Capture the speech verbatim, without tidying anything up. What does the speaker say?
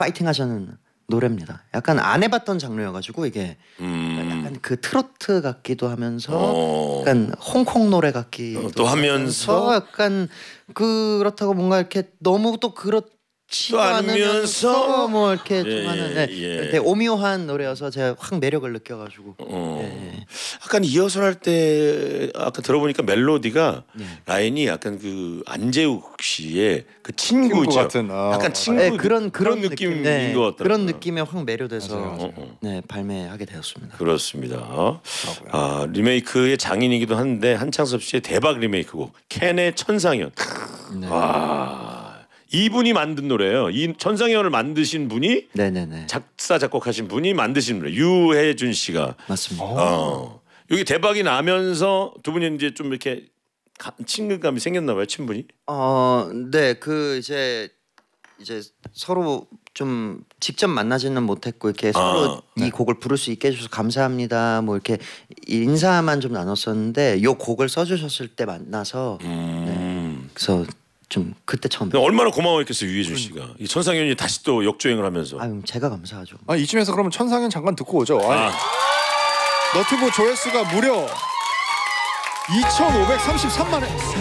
파이팅 하자는 노래입니다. 약간 안 해봤던 장르여가지고 이게 음. 약간 그 트로트 같기도 하면서 어. 약간 홍콩 노래 같기도 어, 또 하면서 약간 그렇다고 뭔가 이렇게 너무 또 그렇지도 또 않으면서 않으면서 뭐 이렇게 예, 좀 하는 네. 예. 되게 오묘한 노래여서 제가 확 매력을 느껴가지고 어. 예. 약간 이어서 할 때 아까 들어보니까 멜로디가 예. 라인이 약간 그 안재욱 씨의 그 친구죠. 친구 같은, 어, 약간 친구 네, 그런 그런 느낌인 느낌, 네, 것 같더라고요. 그런 느낌에 확 매료돼서 맞아요, 맞아요. 어, 어. 네 발매하게 되었습니다. 그렇습니다. 아, 리메이크의 장인이기도 한데 한창섭 씨의 대박 리메이크곡 캔의 천상연. 네. 와, 이분이 만든 노래예요. 이 천상연을 만드신 분이 네네네. 작사 작곡하신 분이 만드신 노래 유해준 씨가 맞습니다. 어. 여기 대박이 나면서 두 분이 이제 좀 이렇게 가, 친근감이 생겼나 봐요, 친분이. 어, 네, 그 이제 이제 서로 좀 직접 만나지는 못했고 이렇게 서로 아, 이 곡을 부를 수 있게 해주셔서 감사합니다. 뭐 이렇게 인사만 좀 나눴었는데 이 곡을 써주셨을 때 만나서 음. 네, 그래서 좀 그때 처음. 근데 얼마나 고마워했겠어요, 유해준 씨가. 이 천상연이 다시 또 역주행을 하면서. 아유, 제가 감사하죠. 아, 이쯤에서 그러면 천상연 잠깐 듣고 오죠. 아니, 아. 너튜브 조회수가 무려 이천오백삼십삼만 회.